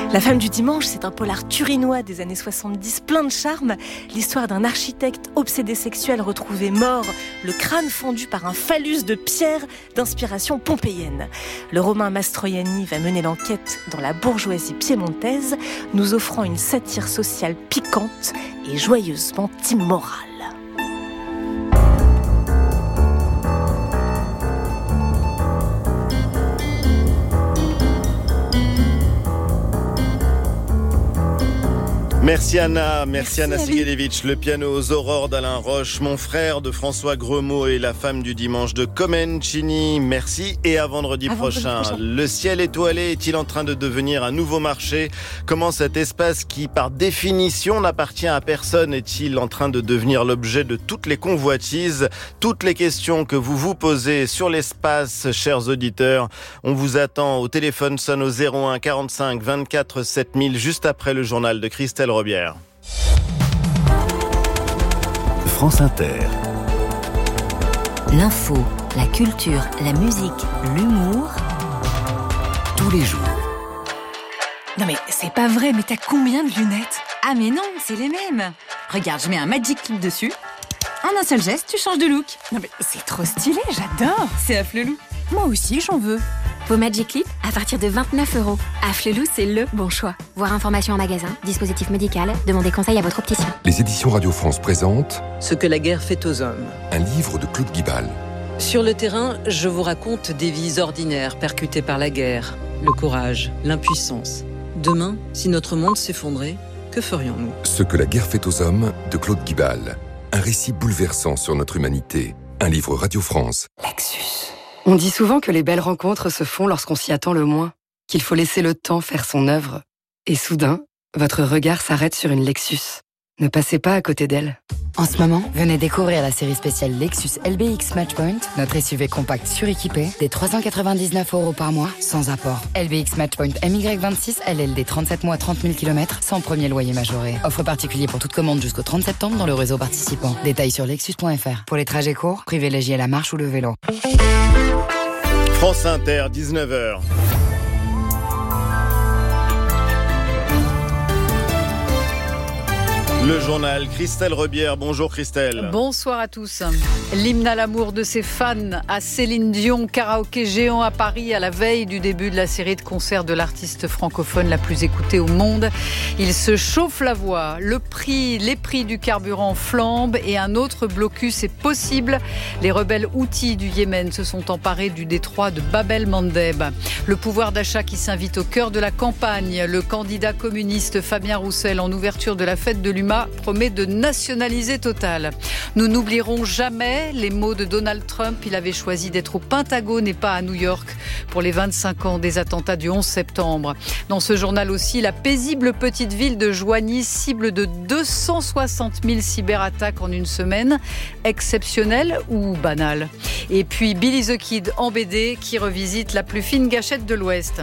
La femme du dimanche, c'est un polar turinois des années 70, plein de charme. L'histoire d'un architecte obsédé sexuel retrouvé mort, le crâne fendu par un phallus de pierre d'inspiration pompéienne. Le Romain Mastroianni va mener l'enquête dans la bourgeoisie piémontaise, nous offrant une satire sociale piquante et joyeusement immorale. Merci Anna Sigelevitch, le piano aux aurores d'Alain Roche, mon frère de François Gremaud et la femme du dimanche de Comencini. Merci et à vendredi prochain. Le ciel étoilé est-il en train de devenir un nouveau marché ? Comment cet espace qui par définition n'appartient à personne est-il en train de devenir l'objet de toutes les convoitises ? Toutes les questions que vous vous posez sur l'espace, chers auditeurs, on vous attend au téléphone sonne au 01 45 24 7000 juste après le journal de Christelle Robière. France Inter. L'info, la culture, la musique, l'humour. Tous les jours. Non mais c'est pas vrai, mais t'as combien de lunettes ? Ah mais non, c'est les mêmes. Regarde, je mets un Magic Clip dessus. En un seul geste, tu changes de look. Non mais c'est trop stylé, j'adore. C'est à Flelou. Moi aussi, j'en veux. Vos Magic Clip à partir de 29 €. À Flelou, c'est le bon choix. Voir information en magasin, dispositif médical, demandez conseil à votre opticien. Les éditions Radio France présentent Ce que la guerre fait aux hommes. un livre de Claude Guibal. Sur le terrain, je vous raconte des vies ordinaires percutées par la guerre, le courage, l'impuissance. Demain, si notre monde s'effondrait, que ferions-nous ? Ce que la guerre fait aux hommes de Claude Guibal. Un récit bouleversant sur notre humanité. Un livre Radio France. Lexus. On dit souvent que les belles rencontres se font lorsqu'on s'y attend le moins, qu'il faut laisser le temps faire son œuvre. Et soudain, votre regard s'arrête sur une Lexus. Ne passez pas à côté d'elle. En ce moment, venez découvrir la série spéciale Lexus LBX Matchpoint, notre SUV compact suréquipé, des 399 € par mois, sans apport. LBX Matchpoint MY26, LLD 37 mois, 30 000 km, sans premier loyer majoré. Offre particulier pour toute commande jusqu'au 30 septembre dans le réseau participant. Détails sur lexus.fr. Pour les trajets courts, privilégiez la marche ou le vélo. France Inter, 19h. Le journal, Christelle Robière. Bonjour Christelle. Bonsoir à tous. L'hymne à l'amour de ses fans à Céline Dion, karaoké géant à Paris à la veille du début de la série de concerts de l'artiste francophone la plus écoutée au monde. Il se chauffe la voix. Les prix du carburant flambent et un autre blocus est possible. Les rebelles houthis du Yémen se sont emparés du détroit de Bab el-Mandeb. Le pouvoir d'achat qui s'invite au cœur de la campagne. Le candidat communiste Fabien Roussel, en ouverture de la fête de l'UMA, promet de nationaliser Total. Nous n'oublierons jamais les mots de Donald Trump. Il avait choisi d'être au Pentagone et pas à New York pour les 25 ans des attentats du 11 septembre. Dans ce journal aussi, la paisible petite ville de Joigny, cible de 260 000 cyberattaques en une semaine. Exceptionnel ou banal ? Et puis Billy the Kid en BD qui revisite la plus fine gâchette de l'Ouest.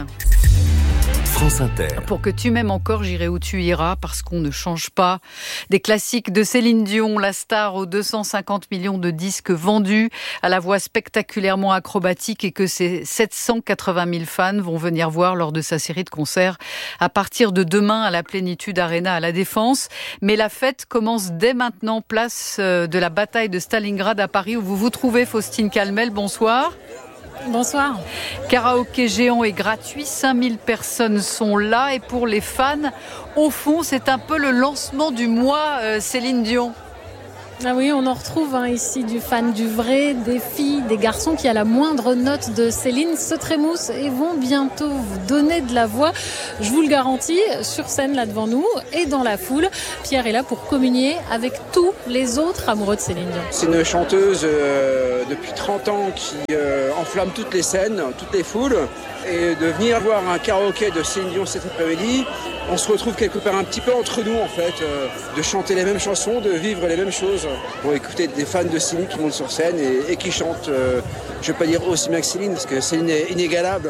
France Inter. Pour que tu m'aimes encore, j'irai où tu iras, parce qu'on ne change pas. Des classiques de Céline Dion, la star aux 250 millions de disques vendus, à la voix spectaculairement acrobatique et que ses 780 000 fans vont venir voir lors de sa série de concerts à partir de demain à la Plénitude Arena à La Défense. Mais la fête commence dès maintenant, place de la bataille de Stalingrad à Paris où vous vous trouvez, Faustine Calmel. Bonsoir. Bonsoir. Karaoké géant et gratuit, 5000 personnes sont là et pour les fans, au fond, c'est un peu le lancement du mois Céline Dion. Ah oui, on en retrouve ici du fan du vrai, des filles, des garçons qui à la moindre note de Céline se trémoussent et vont bientôt vous donner de la voix. Je vous le garantis, sur scène là devant nous et dans la foule, Pierre est là pour communier avec tous les autres amoureux de Céline Dion. C'est une chanteuse depuis 30 ans qui enflamme toutes les scènes, toutes les foules. Et de venir voir un karaoké de Céline Dion cet après-midi, on se retrouve quelque part un petit peu entre nous en fait, de chanter les mêmes chansons, de vivre les mêmes choses. Pour écouter des fans de Céline qui montent sur scène et qui chantent, je ne vais pas dire aussi bien que Céline, parce que Céline est inégalable,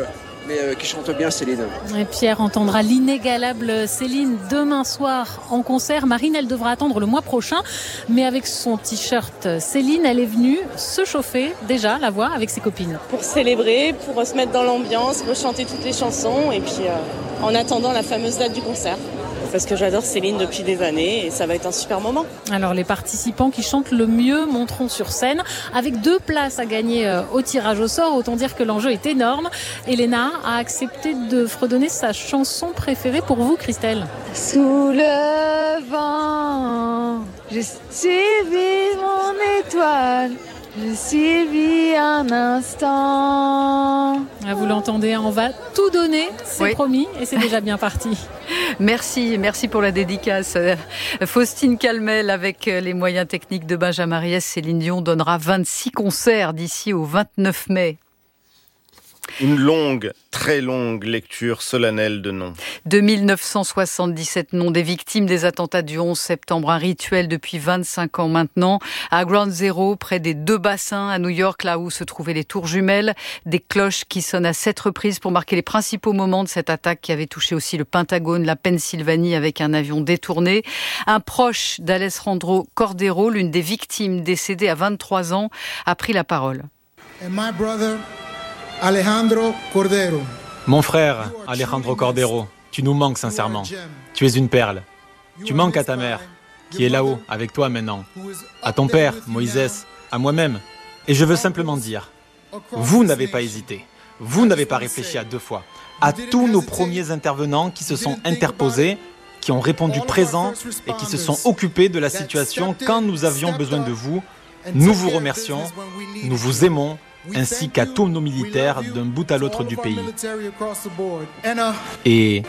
mais qui chante bien Céline. Et Pierre entendra l'inégalable Céline demain soir en concert. Marine, elle devra attendre le mois prochain, mais avec son t-shirt Céline, elle est venue se chauffer déjà la voix avec ses copines. Pour célébrer, pour se mettre dans l'ambiance, rechanter toutes les chansons et puis en attendant la fameuse date du concert. Parce que j'adore Céline depuis des années et ça va être un super moment. Alors les participants qui chantent le mieux monteront sur scène avec 2 places à gagner au tirage au sort. Autant dire que l'enjeu est énorme. Elena a accepté de fredonner sa chanson préférée pour vous, Christelle. Sous le vent, je suivis mon étoile. Je suivis un instant. Vous l'entendez, on va tout donner, c'est promis, et c'est déjà bien parti. Merci pour la dédicace. Faustine Calmel, avec les moyens techniques de Benjamin Riès, Céline Dion donnera 26 concerts d'ici au 29 mai. Une longue, très longue lecture solennelle de noms. De 1977 noms des victimes des attentats du 11 septembre. Un rituel depuis 25 ans maintenant. À Ground Zero, près des 2 bassins à New York, là où se trouvaient les tours jumelles. Des cloches qui sonnent à 7 reprises pour marquer les principaux moments de cette attaque qui avait touché aussi le Pentagone, la Pennsylvanie avec un avion détourné. Un proche d'Alessandro Cordero, l'une des victimes décédée à 23 ans, a pris la parole. And my brother, Alejandro Cordero. Mon frère, Alejandro Cordero, tu nous manques sincèrement. Tu es une perle. Tu manques à ta mère, qui est là-haut, avec toi maintenant. À ton père, Moïse, à moi-même. Et je veux simplement dire, vous n'avez pas hésité. Vous n'avez pas réfléchi à 2 fois. À tous nos premiers intervenants qui se sont interposés, qui ont répondu présent et qui se sont occupés de la situation quand nous avions besoin de vous, nous vous remercions, nous vous aimons, ainsi qu'à tous nos militaires d'un bout à l'autre du pays. Et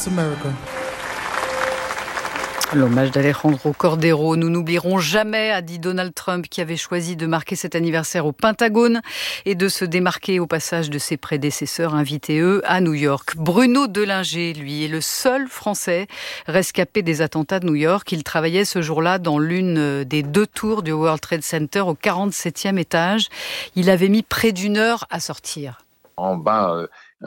l'hommage d'Alejandro Cordero. Nous n'oublierons jamais, a dit Donald Trump, qui avait choisi de marquer cet anniversaire au Pentagone et de se démarquer au passage de ses prédécesseurs invités, eux, à New York. Bruno Delinger, lui, est le seul Français rescapé des attentats de New York. Il travaillait ce jour-là dans l'une des 2 tours du World Trade Center au 47e étage. Il avait mis près d'1 heure à sortir. En bas,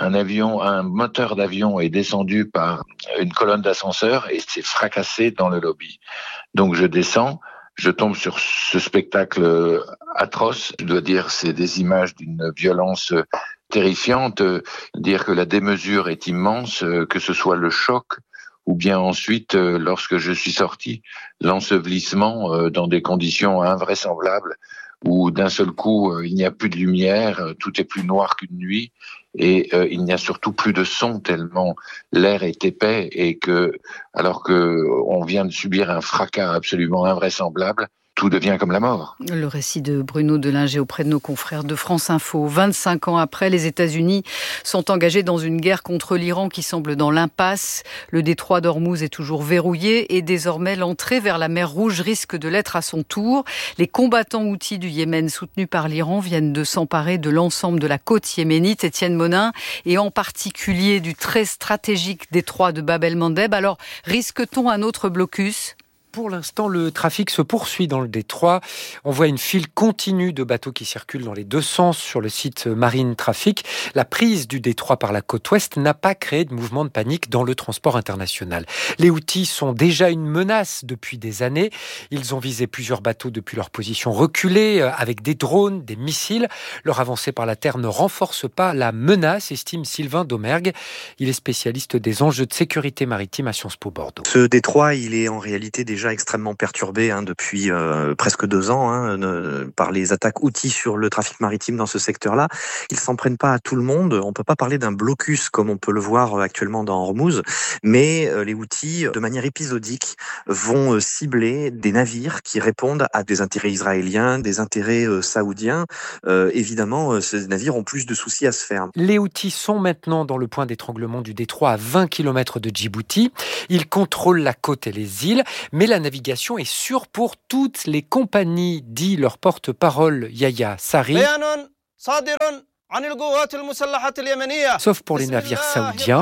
un moteur d'avion est descendu par une colonne d'ascenseur et s'est fracassé dans le lobby. Donc je descends, je tombe sur ce spectacle atroce. Je dois dire, c'est des images d'une violence terrifiante. Dire que la démesure est immense, que ce soit le choc ou bien ensuite, lorsque je suis sorti, l'ensevelissement dans des conditions invraisemblables où d'un seul coup, il n'y a plus de lumière, tout est plus noir qu'une nuit, et il n'y a surtout plus de son tellement l'air est épais, et que, alors que on vient de subir un fracas absolument invraisemblable, tout devient comme la mort. Le récit de Bruno Delinger auprès de nos confrères de France Info. 25 ans après, les États-Unis sont engagés dans une guerre contre l'Iran qui semble dans l'impasse. Le détroit d'Ormuz est toujours verrouillé et désormais l'entrée vers la mer Rouge risque de l'être à son tour. Les combattants houthis du Yémen soutenus par l'Iran viennent de s'emparer de l'ensemble de la côte yéménite, Étienne Monin, et en particulier du très stratégique détroit de Bab el-Mandeb. Alors, risque-t-on un autre blocus ? Pour l'instant, le trafic se poursuit dans le détroit. On voit une file continue de bateaux qui circulent dans les 2 sens sur le site Marine Traffic. La prise du détroit par la côte ouest n'a pas créé de mouvement de panique dans le transport international. Les Houthis sont déjà une menace depuis des années. Ils ont visé plusieurs bateaux depuis leur position reculée avec des drones, des missiles. Leur avancée par la terre ne renforce pas la menace, estime Sylvain Domergue. Il est spécialiste des enjeux de sécurité maritime à Sciences Po Bordeaux. Ce détroit, il est en réalité déjà extrêmement perturbé depuis presque 2 ans par les attaques Houthis sur le trafic maritime dans ce secteur-là. Ils s'en prennent pas à tout le monde. On peut pas parler d'un blocus comme on peut le voir actuellement dans Hormuz, mais les Houthis, de manière épisodique, vont cibler des navires qui répondent à des intérêts israéliens, des intérêts saoudiens. Évidemment, ces navires ont plus de soucis à se faire. Les Houthis sont maintenant dans le point d'étranglement du détroit à 20 km de Djibouti. Ils contrôlent la côte et les îles, mais la navigation est sûre pour toutes les compagnies, dit leur porte-parole Yahya Sarri. Sauf pour les navires saoudiens.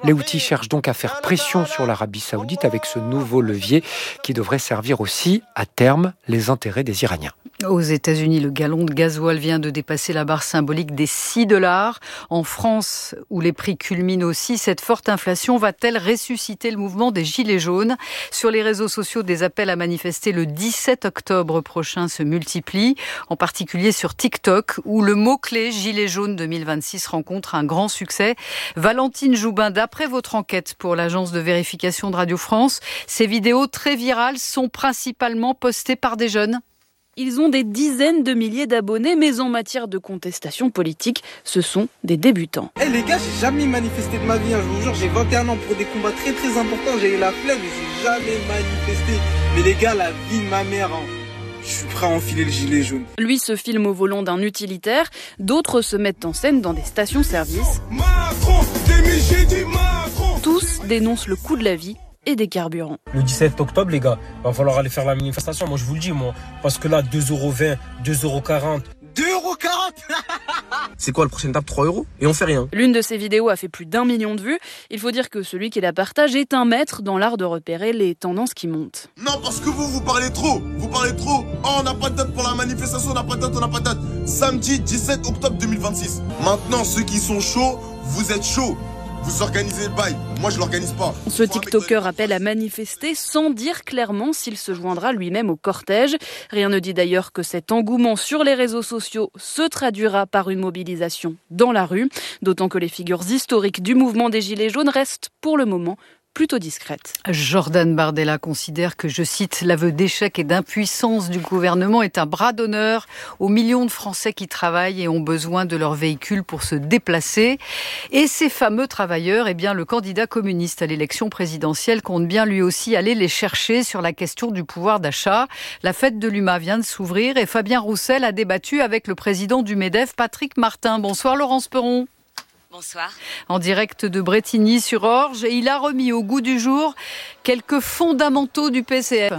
Les Houthis cherchent donc à faire pression sur l'Arabie saoudite avec ce nouveau levier qui devrait servir aussi, à terme, les intérêts des Iraniens. Aux États-Unis, le gallon de gasoil vient de dépasser la barre symbolique des $6. En France, où les prix culminent aussi, cette forte inflation va-t-elle ressusciter le mouvement des Gilets jaunes ? Sur les réseaux sociaux, des appels à manifester le 17 octobre prochain se multiplient, en particulier sur TikTok, où le mot-clé Gilets jaunes 2026 rencontre un grand succès. Valentine Joubin, d'après votre enquête pour l'agence de vérification de Radio France, ces vidéos très virales sont principalement postées par des jeunes. Ils ont des dizaines de milliers d'abonnés, mais en matière de contestation politique, ce sont des débutants. Les gars, j'ai jamais manifesté de ma vie, je vous jure, j'ai 21 ans pour des combats très très importants, j'ai eu la flemme et j'ai jamais manifesté. Mais les gars, la vie de ma mère, je suis prêt à enfiler le gilet jaune. Lui se filme au volant d'un utilitaire, d'autres se mettent en scène dans des stations-service. Macron, Macron. Tous dénoncent le coût de la vie et des carburants. Le 17 octobre, les gars, va falloir aller faire la manifestation, moi je vous le dis, parce que là, 2,20 €, 2,40 €. 2,40 €. C'est quoi le prochain étape, 3 € et on fait rien. L'une de ces vidéos a fait plus d'1 million de vues. Il faut dire que celui qui la partage est un maître dans l'art de repérer les tendances qui montent. Non, parce que vous parlez trop. Vous parlez trop. Oh, on n'a pas de date pour la manifestation, on n'a pas de date. Samedi 17 octobre 2026. Maintenant, ceux qui sont chauds, vous êtes chauds. Vous organisez le bail, moi je l'organise pas. Ce TikToker appelle à manifester sans dire clairement s'il se joindra lui-même au cortège. Rien ne dit d'ailleurs que cet engouement sur les réseaux sociaux se traduira par une mobilisation dans la rue, d'autant que les figures historiques du mouvement des Gilets jaunes restent pour le moment plutôt discrète. Jordan Bardella considère que, je cite, l'aveu d'échec et d'impuissance du gouvernement est un bras d'honneur aux millions de Français qui travaillent et ont besoin de leur véhicule pour se déplacer. Et ces fameux travailleurs, le candidat communiste à l'élection présidentielle compte bien lui aussi aller les chercher sur la question du pouvoir d'achat. La fête de l'UMA vient de s'ouvrir et Fabien Roussel a débattu avec le président du MEDEF, Patrick Martin. Bonsoir Laurence Perron. Bonsoir. En direct de Brétigny-sur-Orge, et il a remis au goût du jour quelques fondamentaux du PCF.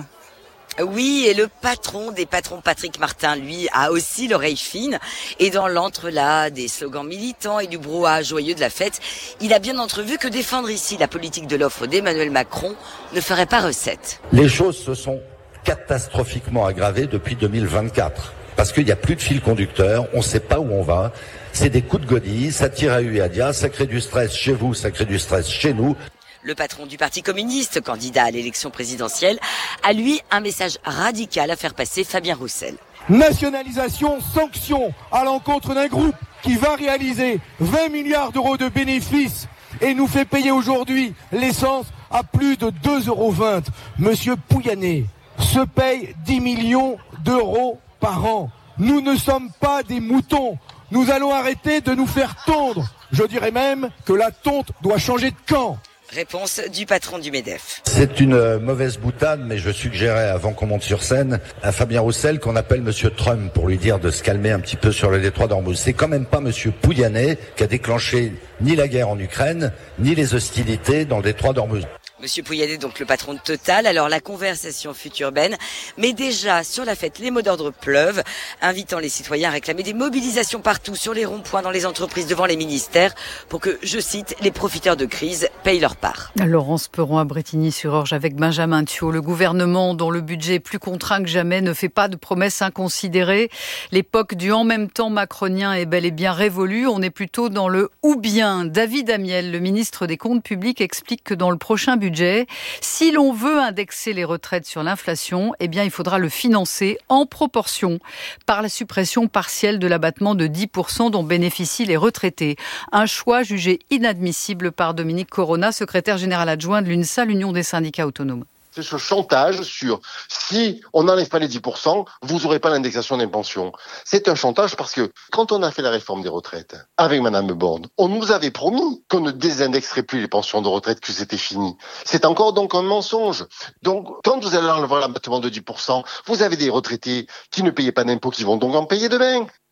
Oui, et le patron des patrons, Patrick Martin, lui, a aussi l'oreille fine. Et dans l'entrelac des slogans militants et du brouhaha joyeux de la fête, il a bien entrevu que défendre ici la politique de l'offre d'Emmanuel Macron ne ferait pas recette. Les choses se sont catastrophiquement aggravées depuis 2024. Parce qu'il n'y a plus de fil conducteur, on ne sait pas où on va. C'est des coups de godille, ça tire à Huadia, ça crée du stress chez vous, ça crée du stress chez nous. Le patron du Parti communiste, candidat à l'élection présidentielle, a lui un message radical à faire passer, Fabien Roussel. Nationalisation, sanction à l'encontre d'un groupe qui va réaliser 20 milliards d'euros de bénéfices et nous fait payer aujourd'hui l'essence à plus de 2,20 €. Monsieur Pouyanné se paye 10 millions d'euros par an. Nous ne sommes pas des moutons. Nous allons arrêter de nous faire tondre. Je dirais même que la tonte doit changer de camp. Réponse du patron du MEDEF. C'est une mauvaise boutade, mais je suggérais, avant qu'on monte sur scène, à Fabien Roussel qu'on appelle Monsieur Trump pour lui dire de se calmer un petit peu sur le détroit d'Ormuz. C'est quand même pas Monsieur Pouyanné qui a déclenché ni la guerre en Ukraine, ni les hostilités dans le détroit d'Ormuz. Monsieur Pouyanné, donc le patron de Total. Alors la conversation fut urbaine, mais déjà sur la fête, les mots d'ordre pleuvent, invitant les citoyens à réclamer des mobilisations partout, sur les ronds-points, dans les entreprises, devant les ministères, pour que, je cite, les profiteurs de crise payent leur part. Laurence Perron à Brétigny-sur-Orge avec Benjamin Thiault. Le gouvernement, dont le budget est plus contraint que jamais, ne fait pas de promesses inconsidérées. L'époque du en même temps macronien est bel et bien révolue. On est plutôt dans le ou bien. David Amiel, le ministre des Comptes publics, explique que dans le prochain budget, si l'on veut indexer les retraites sur l'inflation, il faudra le financer en proportion par la suppression partielle de l'abattement de 10% dont bénéficient les retraités. Un choix jugé inadmissible par Dominique Corona, secrétaire général adjoint de l'UNSA, l'Union des syndicats autonomes. C'est ce chantage sur si on n'enlève pas les 10%, vous n'aurez pas l'indexation des pensions. C'est un chantage parce que quand on a fait la réforme des retraites avec Madame Borne, on nous avait promis qu'on ne désindexerait plus les pensions de retraite, que c'était fini. C'est encore donc un mensonge. Donc quand vous allez enlever l'abattement de 10%, vous avez des retraités qui ne payaient pas d'impôts qui vont donc en payer demain.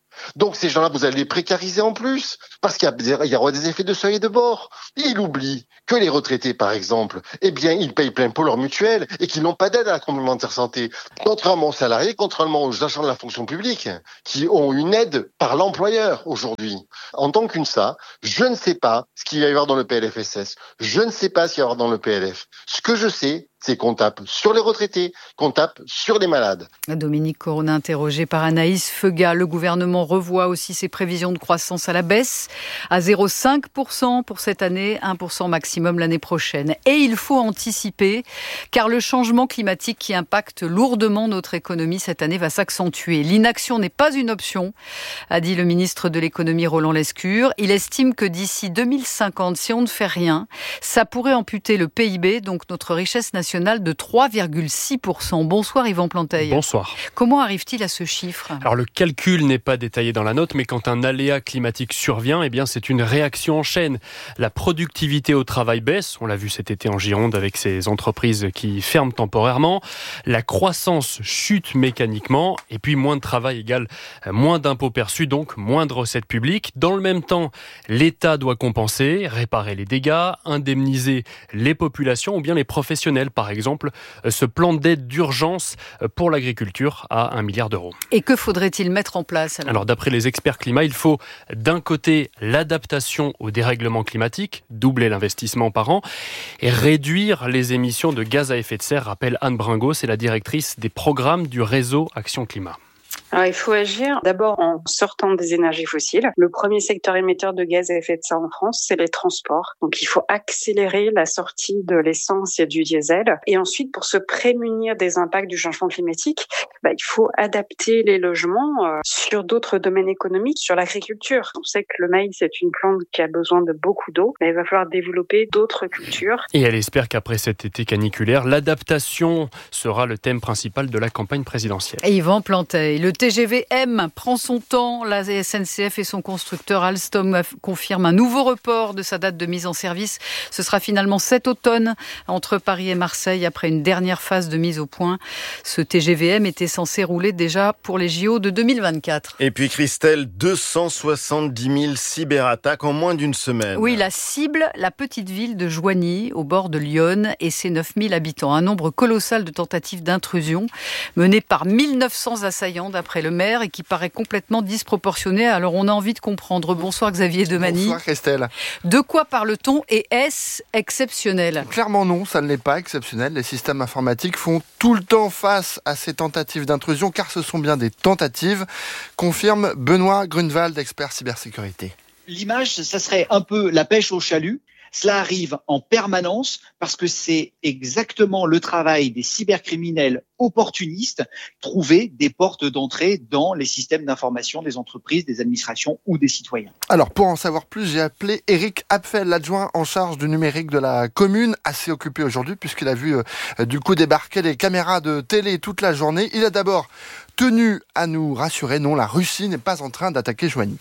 Donc ces gens-là, vous allez les précariser en plus, parce qu'il y aura des effets de seuil et de bord. Il oublie que les retraités, par exemple, eh bien, ils payent plein pot leur mutuelle et qu'ils n'ont pas d'aide à la complémentaire santé. Contrairement aux salariés, contrairement aux agents de la fonction publique, qui ont une aide par l'employeur aujourd'hui. En tant qu'UNSA, je ne sais pas ce qu'il va y avoir dans le PLFSS. Je ne sais pas ce qu'il va y avoir dans le PLF. Ce que je sais, c'est qu'on tape sur les retraités, qu'on tape sur les malades. Dominique Corona, interrogé par Anaïs Feuga. Le gouvernement revoit aussi ses prévisions de croissance à la baisse, à 0,5% pour cette année, 1% maximum l'année prochaine. Et il faut anticiper, car le changement climatique qui impacte lourdement notre économie cette année va s'accentuer. L'inaction n'est pas une option, a dit le ministre de l'économie Roland Lescure. Il estime que d'ici 2050, si on ne fait rien, ça pourrait amputer le PIB, donc notre richesse nationale, de 3,6%. Bonsoir Yvan Planteil. Bonsoir. Comment arrive-t-il à ce chiffre ? Alors le calcul n'est pas détaillé dans la note, mais quand un aléa climatique survient, eh bien c'est une réaction en chaîne. La productivité au travail baisse, on l'a vu cet été en Gironde avec ces entreprises qui ferment temporairement. La croissance chute mécaniquement, et puis moins de travail égale moins d'impôts perçus, donc moins de recettes publiques. Dans le même temps, l'État doit compenser, réparer les dégâts, indemniser les populations ou bien les professionnels. Par exemple, ce plan d'aide d'urgence pour l'agriculture à 1 milliard d'euros. Et que faudrait-il mettre en place alors d'après les experts climat, il faut d'un côté l'adaptation au dérèglement climatique, doubler l'investissement par an et réduire les émissions de gaz à effet de serre, rappelle Anne Bringot, c'est la directrice des programmes du réseau Action Climat. Alors, il faut agir d'abord en sortant des énergies fossiles. Le premier secteur émetteur de gaz à effet de serre en France, c'est les transports. Donc, il faut accélérer la sortie de l'essence et du diesel. Et ensuite, pour se prémunir des impacts du changement climatique, il faut adapter les logements sur d'autres domaines économiques, sur l'agriculture. On sait que le maïs est une plante qui a besoin de beaucoup d'eau, mais il va falloir développer d'autres cultures. Et elle espère qu'après cet été caniculaire, l'adaptation sera le thème principal de la campagne présidentielle. Et Yvan Planteil, le TGV M prend son temps. La SNCF et son constructeur Alstom confirment un nouveau report de sa date de mise en service. Ce sera finalement cet automne entre Paris et Marseille après une dernière phase de mise au point. Ce TGV M était censé rouler déjà pour les JO de 2024. Et puis Christelle, 270 000 cyberattaques en moins d'une semaine. Oui, la cible, la petite ville de Joigny, au bord de Lyon, et ses 9 000 habitants. Un nombre colossal de tentatives d'intrusion menées par 1900 assaillants d'après le maire et qui paraît complètement disproportionné. Alors on a envie de comprendre. Bonsoir Xavier Demany. Bonsoir Christelle. De quoi parle-t-on et est-ce exceptionnel ? Clairement non, ça ne l'est pas exceptionnel. Les systèmes informatiques font tout le temps face à ces tentatives d'intrusion car ce sont bien des tentatives, confirme Benoît Grunewald, expert cybersécurité. L'image, ça serait un peu la pêche au chalut. Cela arrive en permanence parce que c'est exactement le travail des cybercriminels opportunistes, trouver des portes d'entrée dans les systèmes d'information des entreprises, des administrations ou des citoyens. Alors pour en savoir plus, j'ai appelé Eric Apfel, l'adjoint en charge du numérique de la commune, assez occupé aujourd'hui puisqu'il a vu du coup débarquer les caméras de télé toute la journée. Il a d'abord tenu à nous rassurer, non, la Russie n'est pas en train d'attaquer Joigny.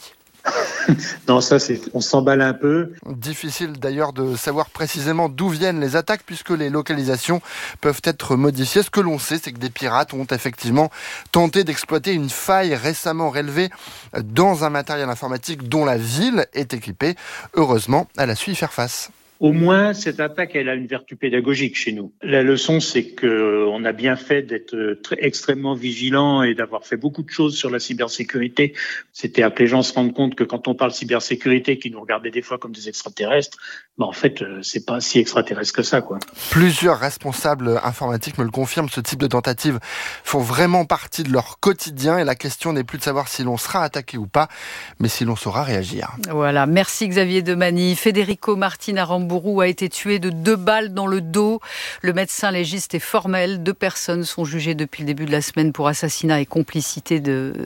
Non, ça, on s'emballe un peu. Difficile d'ailleurs de savoir précisément d'où viennent les attaques puisque les localisations peuvent être modifiées. Ce que l'on sait, c'est que des pirates ont effectivement tenté d'exploiter une faille récemment relevée dans un matériel informatique dont la ville est équipée. Heureusement, elle a su y faire face. Au moins, cette attaque, elle a une vertu pédagogique chez nous. La leçon, c'est qu'on a bien fait d'être extrêmement vigilant et d'avoir fait beaucoup de choses sur la cybersécurité. C'était à que les gens se rendent compte que quand on parle cybersécurité, qui nous regardaient des fois comme des extraterrestres, en fait, c'est pas si extraterrestre que ça, quoi. Plusieurs responsables informatiques me le confirment, ce type de tentatives font vraiment partie de leur quotidien et la question n'est plus de savoir si l'on sera attaqué ou pas, mais si l'on saura réagir. Voilà, merci Xavier Demany. Federico Martin Aramburu a été tué de 2 balles dans le dos. Le médecin légiste est formel. 2 personnes sont jugées depuis le début de la semaine pour assassinat et complicité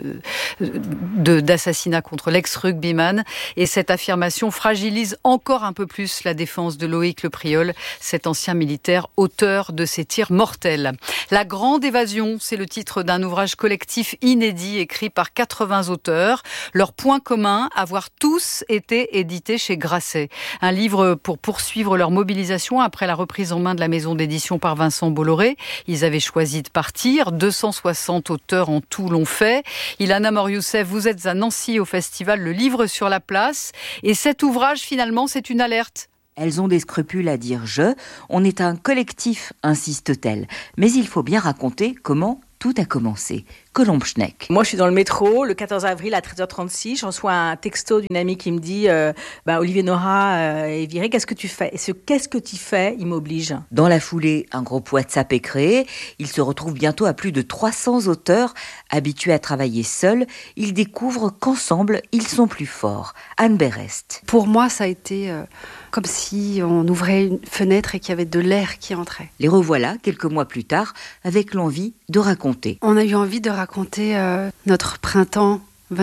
d'assassinat contre l'ex-rugbyman. Et cette affirmation fragilise encore un peu plus la défense de Loïc Le Priol, cet ancien militaire auteur de ces tirs mortels. La Grande Évasion, c'est le titre d'un ouvrage collectif inédit écrit par 80 auteurs. Leur point commun, avoir tous été édités chez Grasset. Un livre pour poursuivre leur mobilisation après la reprise en main de la maison d'édition par Vincent Bolloré. Ils avaient choisi de partir. 260 auteurs en tout l'ont fait. Ilana Mor-Youssef, vous êtes à Nancy au festival Le Livre sur la place. Et cet ouvrage, finalement, c'est une alerte. Elles ont des scrupules à dire « je ». On est un collectif, insiste-t-elle. Mais il faut bien raconter comment tout a commencé. Colombe Schneck. Moi, je suis dans le métro, le 14 avril à 13h36. Je reçois un texto d'une amie qui me dit Olivier Nora est viré, qu'est-ce que tu fais ? Et ce « qu'est-ce que tu fais ?» il m'oblige. Dans la foulée, un groupe WhatsApp est créé. Il se retrouve bientôt à plus de 300 auteurs. Habitués à travailler seuls, ils découvrent qu'ensemble, ils sont plus forts. Anne Berest. Pour moi, ça a été comme si on ouvrait une fenêtre et qu'il y avait de l'air qui entrait. Les revoilà, quelques mois plus tard, avec l'envie de raconter. On a eu envie de raconter notre printemps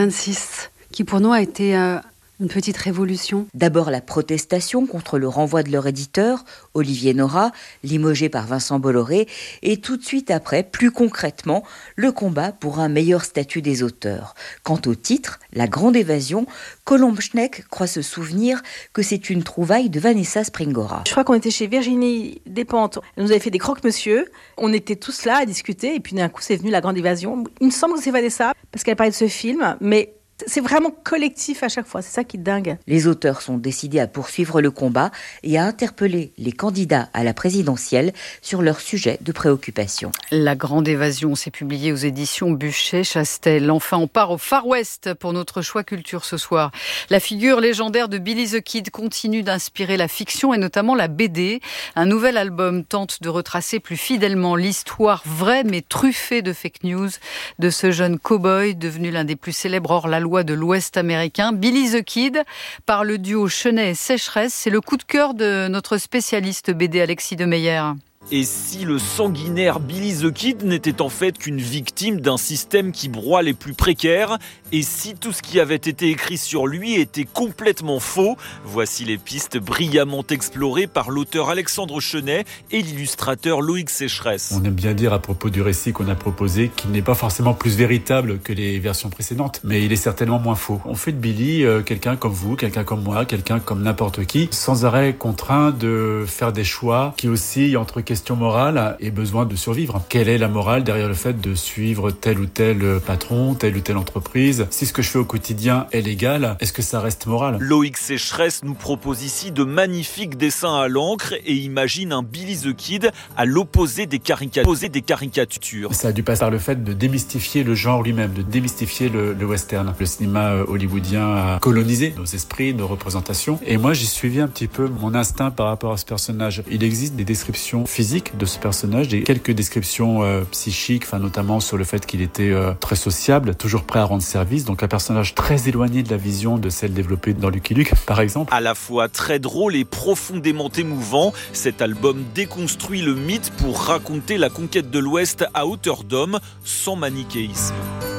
26, qui pour nous a été une petite révolution. D'abord la protestation contre le renvoi de leur éditeur, Olivier Nora, limogé par Vincent Bolloré, et tout de suite après, plus concrètement, le combat pour un meilleur statut des auteurs. Quant au titre, La Grande Évasion, Colombe Schneck croit se souvenir que c'est une trouvaille de Vanessa Springora. Je crois qu'on était chez Virginie Despentes. Elle nous avait fait des croque-monsieur. On était tous là à discuter, et puis d'un coup, c'est venu La Grande Évasion. Il me semble que c'est Vanessa, parce qu'elle parlait de ce film, mais c'est vraiment collectif à chaque fois, c'est ça qui est dingue. Les auteurs sont décidés à poursuivre le combat et à interpeller les candidats à la présidentielle sur leur sujet de préoccupation. La Grande Évasion, c'est publié aux éditions Buchet-Chastel. Enfin, on part au Far West pour notre choix culture ce soir. La figure légendaire de Billy the Kid continue d'inspirer la fiction et notamment la BD. Un nouvel album tente de retracer plus fidèlement l'histoire vraie mais truffée de fake news de ce jeune cow-boy devenu l'un des plus célèbres hors-la-loi de l'Ouest américain. Billy the Kid, par le duo Chenet et Sécheresse, c'est le coup de cœur de notre spécialiste BD Alexis Demeyer. Et si le sanguinaire Billy the Kid n'était en fait qu'une victime d'un système qui broie les plus précaires ? Et si tout ce qui avait été écrit sur lui était complètement faux ? Voici les pistes brillamment explorées par l'auteur Alexandre Chenet et l'illustrateur Loïc Sécheresse. On aime bien dire à propos du récit qu'on a proposé qu'il n'est pas forcément plus véritable que les versions précédentes, mais il est certainement moins faux. On fait de Billy quelqu'un comme vous, quelqu'un comme moi, quelqu'un comme n'importe qui, sans arrêt contraint de faire des choix qui oscillent entre question morale et besoin de survivre. Quelle est la morale derrière le fait de suivre tel ou tel patron, telle ou telle entreprise ? Si ce que je fais au quotidien est légal, est-ce que ça reste moral ? Loïc Sécheresse nous propose ici de magnifiques dessins à l'encre et imagine un Billy the Kid à l'opposé des caricatures. Ça a dû passer par le fait de démystifier le genre lui-même, de démystifier le western. Le cinéma hollywoodien a colonisé nos esprits, nos représentations. Et moi, j'ai suivi un petit peu mon instinct par rapport à ce personnage. Il existe des descriptions physiques de ce personnage, et quelques descriptions psychiques, notamment sur le fait qu'il était très sociable, toujours prêt à rendre service, donc un personnage très éloigné de la vision de celle développée dans Lucky Luke, par exemple. À la fois très drôle et profondément émouvant, cet album déconstruit le mythe pour raconter la conquête de l'Ouest à hauteur d'homme, sans manichéisme.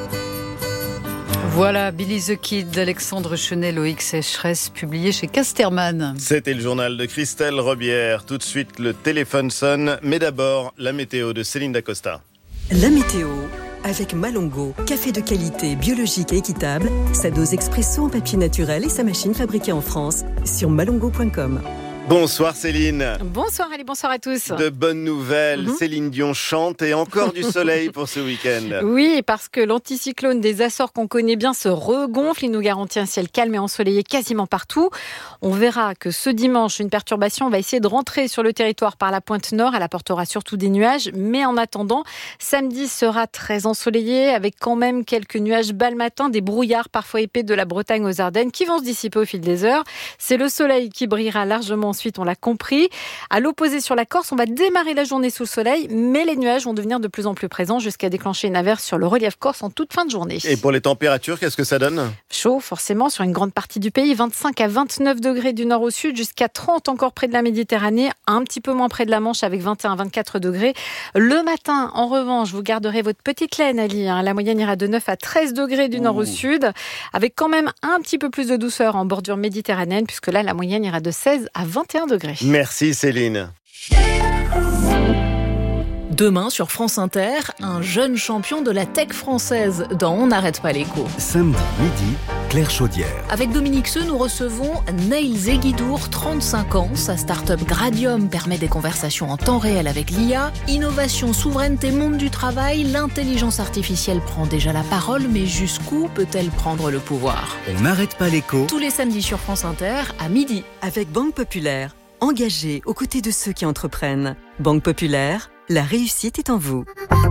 Voilà, Billy the Kid d'Alexandre Chenet, Loïc Sécheresse, publié chez Casterman. C'était le journal de Christelle Robière. Tout de suite, le téléphone sonne. Mais d'abord, la météo de Céline Dacosta. La météo avec Malongo. Café de qualité, biologique et équitable. Sa dose expresso en papier naturel et sa machine fabriquée en France sur malongo.com. Bonsoir Céline. Bonsoir Ali, bonsoir à tous. De bonnes nouvelles, Céline Dion chante et encore du soleil pour ce week-end. Oui, parce que l'anticyclone des Açores qu'on connaît bien se regonfle. Il nous garantit un ciel calme et ensoleillé quasiment partout. On verra que ce dimanche, une perturbation va essayer de rentrer sur le territoire par la pointe nord. Elle apportera surtout des nuages. Mais en attendant, samedi sera très ensoleillé avec quand même quelques nuages bas le matin, des brouillards parfois épais de la Bretagne aux Ardennes qui vont se dissiper au fil des heures. C'est le soleil qui brillera largement ensuite, on l'a compris. À l'opposé sur la Corse, on va démarrer la journée sous le soleil, mais les nuages vont devenir de plus en plus présents jusqu'à déclencher une averse sur le relief corse en toute fin de journée. Et pour les températures, qu'est-ce que ça donne ? Chaud, forcément, sur une grande partie du pays, 25 à 29 degrés du nord au sud, jusqu'à 30 encore près de la Méditerranée, un petit peu moins près de la Manche avec 21 à 24 degrés. Le matin, en revanche, vous garderez votre petite laine, Ali. La moyenne ira de 9 à 13 degrés du nord au sud, avec quand même un petit peu plus de douceur en bordure méditerranéenne, puisque là, la moyenne ira de 16 à 21 degrés. Merci Céline. Demain, sur France Inter, un jeune champion de la tech française dans On n'arrête pas l'écho. Samedi midi, Claire Chaudière. Avec Dominique Seux, nous recevons Neil Zeguidour, 35 ans. Sa start-up Gradium permet des conversations en temps réel avec l'IA. Innovation, souveraineté, monde du travail, l'intelligence artificielle prend déjà la parole, mais jusqu'où peut-elle prendre le pouvoir ? On n'arrête pas l'écho. Tous les samedis sur France Inter, à midi. Avec Banque Populaire, engagée aux côtés de ceux qui entreprennent. Banque Populaire, la réussite est en vous.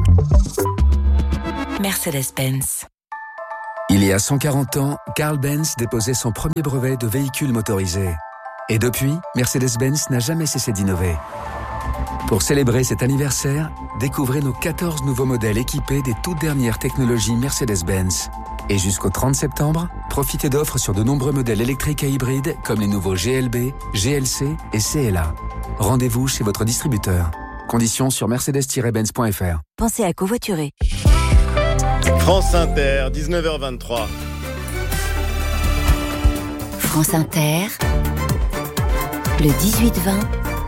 Mercedes-Benz. Il y a 140 ans, Carl Benz déposait son premier brevet de véhicule motorisé. Et depuis, Mercedes-Benz n'a jamais cessé d'innover. Pour célébrer cet anniversaire, découvrez nos 14 nouveaux modèles équipés des toutes dernières technologies Mercedes-Benz. Et jusqu'au 30 septembre, profitez d'offres sur de nombreux modèles électriques et hybrides comme les nouveaux GLB, GLC et CLA. Rendez-vous chez votre distributeur. Conditions sur mercedes-benz.fr. Pensez à covoiturer. France Inter, 19h23. France Inter, le 18-20,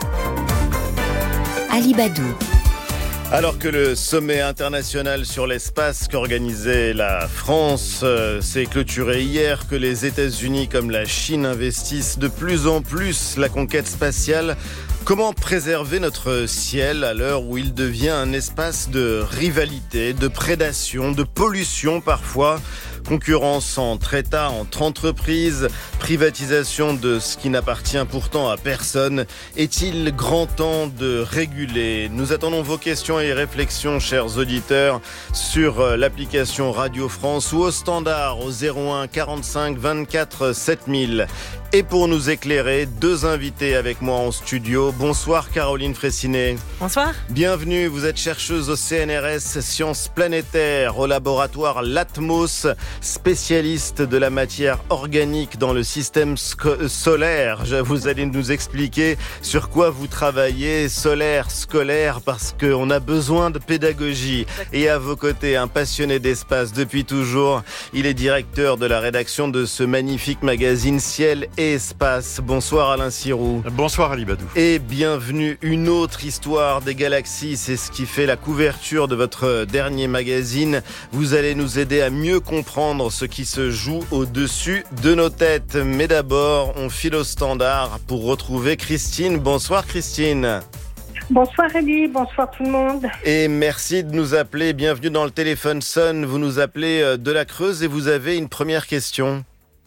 Ali Badou. Alors que le sommet international sur l'espace qu'organisait la France s'est clôturé hier, que les États-Unis comme la Chine investissent de plus en plus la conquête spatiale, comment préserver notre ciel à l'heure où il devient un espace de rivalité, de prédation, de pollution parfois ? Concurrence entre États, entre entreprises, privatisation de ce qui n'appartient pourtant à personne. Est-il grand temps de réguler ? Nous attendons vos questions et réflexions, chers auditeurs, sur l'application Radio France ou au standard au 01 45 24 7000. Et pour nous éclairer, deux invités avec moi en studio. Bonsoir Caroline Fraissinet. Bonsoir. Bienvenue, vous êtes chercheuse au CNRS Sciences Planétaires, au laboratoire Latmos, spécialiste de la matière organique dans le système solaire. Vous allez nous expliquer sur quoi vous travaillez, solaire, scolaire, parce qu'on a besoin de pédagogie. Et à vos côtés, un passionné d'espace depuis toujours. Il est directeur de la rédaction de ce magnifique magazine Ciel et Espace. Bonsoir Alain Sirou. Bonsoir Ali Badou. Et bienvenue, une autre histoire des galaxies, c'est ce qui fait la couverture de votre dernier magazine. Vous allez nous aider à mieux comprendre ce qui se joue au-dessus de nos têtes. Mais d'abord, on file au standard pour retrouver Christine. Bonsoir Christine. Bonsoir Ali, bonsoir tout le monde. Et merci de nous appeler, bienvenue dans le téléphone sonne. Vous nous appelez de la Creuse et vous avez une première question.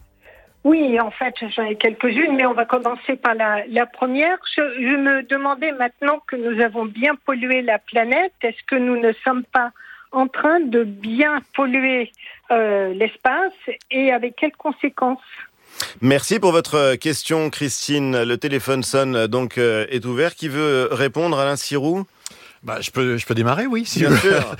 Oui, en fait, j'en ai quelques-unes, mais on va commencer par la première. Je me demandais maintenant que nous avons bien pollué la planète, est-ce que nous ne sommes pas en train de bien polluer l'espace et avec quelles conséquences ? Merci pour votre question, Christine. Le téléphone sonne, donc est ouvert. Qui veut répondre, Alain Sirou ? Je peux démarrer, oui. Si bien sûr.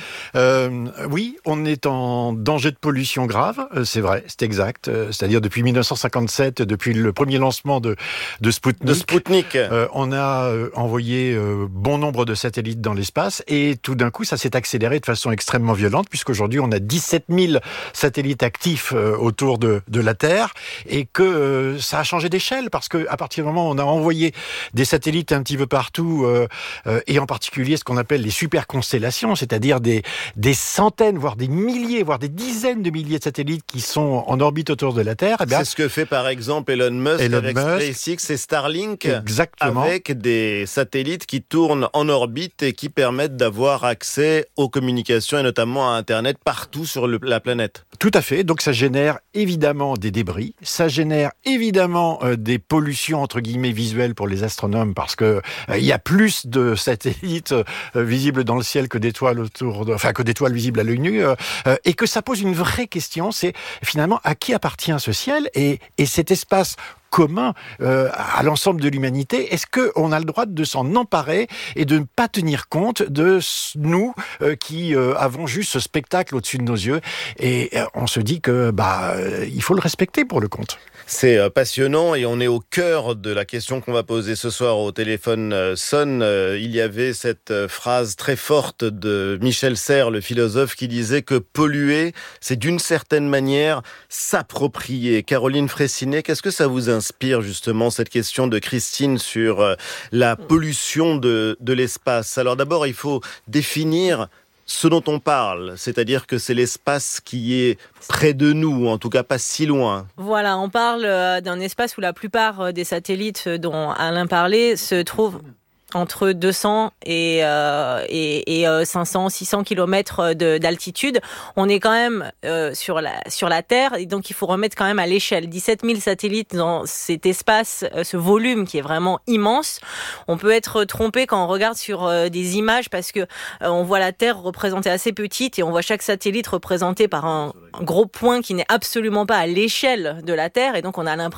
Oui, on est en danger de pollution grave, c'est vrai, c'est exact. C'est-à-dire depuis 1957, depuis le premier lancement de Spoutnik, on a envoyé bon nombre de satellites dans l'espace et tout d'un coup, ça s'est accéléré de façon extrêmement violente puisqu'aujourd'hui, on a 17 000 satellites actifs autour de la Terre et que ça a changé d'échelle parce qu'à partir du moment où on a envoyé des satellites un petit peu partout et en particulier ce qu'on appelle les superconstellations, c'est-à-dire des centaines, voire des milliers, voire des dizaines de milliers de satellites qui sont en orbite autour de la Terre. C'est ce que fait par exemple Elon Musk avec SpaceX et Starlink. Exactement. Avec des satellites qui tournent en orbite et qui permettent d'avoir accès aux communications et notamment à Internet partout sur la planète. Tout à fait. Donc ça génère évidemment des débris, ça génère évidemment des pollutions entre guillemets visuelles pour les astronomes parce que il y a plus de satellites visibles dans le ciel que d'étoiles que d'étoiles visibles à l'œil nu, et que ça pose une vraie question, c'est finalement à qui appartient ce ciel et cet espace commun à l'ensemble de l'humanité. Est-ce qu'on a le droit de s'en emparer et de ne pas tenir compte de nous qui avons juste ce spectacle au-dessus de nos yeux et on se dit que il faut le respecter pour le compte. C'est passionnant et on est au cœur de la question qu'on va poser ce soir au téléphone sonne. Il y avait cette phrase très forte de Michel Serres, le philosophe, qui disait que polluer, c'est d'une certaine manière s'approprier. Caroline Fraissinet, qu'est-ce que ça vous inspire ? inspire justement cette question de Christine sur la pollution de l'espace. Alors d'abord, il faut définir ce dont on parle, c'est-à-dire que c'est l'espace qui est près de nous, en tout cas pas si loin. Voilà, on parle d'un espace où la plupart des satellites dont Alain parlait se trouvent entre 200 et 500, 600 km d'altitude. On est quand même sur la Terre, et donc il faut remettre quand même à l'échelle. 17 000 satellites dans cet espace, ce volume qui est vraiment immense. On peut être trompé quand on regarde sur des images parce que on voit la Terre représentée assez petite et on voit chaque satellite représenté par un gros point qui n'est absolument pas à l'échelle de la Terre, et donc on a l'impression